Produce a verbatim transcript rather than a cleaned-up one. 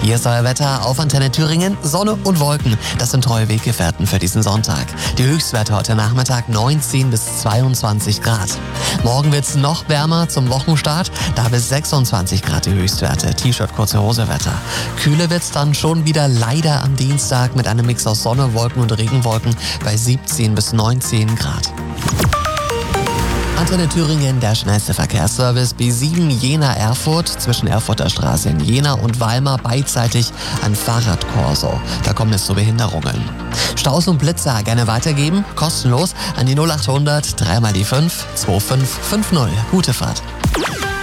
Hier ist euer Wetter auf Antenne Thüringen. Sonne und Wolken, das sind treue Weggefährten für diesen Sonntag. Die Höchstwerte heute Nachmittag neunzehn bis zweiundzwanzig Grad. Morgen wird es noch wärmer zum Wochenstart, da bis sechsundzwanzig Grad die Höchstwerte. T-Shirt, kurze Hose Wetter. Kühle wird es dann schon wieder leider am Dienstag mit einem Mix aus Sonne, Wolken und Regenwolken bei siebzehn bis neunzehn Grad. Antenne Thüringen, der schnellste Verkehrsservice. B sieben Jena-Erfurt, zwischen Erfurter Straße in Jena und Weimar beidseitig ein Fahrradkorso. Da kommt es zu Behinderungen. Staus und Blitzer gerne weitergeben, kostenlos an die null achthundert drei mal die fünf zwei fünf fünf null. Gute Fahrt.